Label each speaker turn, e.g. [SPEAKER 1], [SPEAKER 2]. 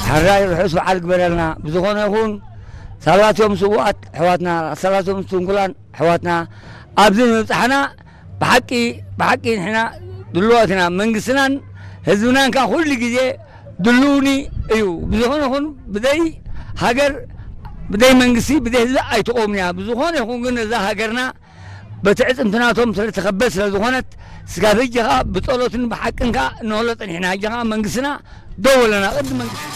[SPEAKER 1] حراي رحوس بعرق برلنا بزخون يكون ثلاث يوم سوات حواتنا ثلاث يوم سنقلان حواتنا أبزين نفتحنا بحكي إحنا دلوقتنا منقسنا هزبنا كان كل جزء دلوني أيوه بزخون يكون بدي هاجر بدي منقسي بدي لا أي تقومنا بزخون يكون قلنا ذا هاجرنا بتعز امتناتهم صرت تخبس لزخونت سكافي جها بطولة بحكنا نولت إحنا جها منقسنا دولنا قد منقس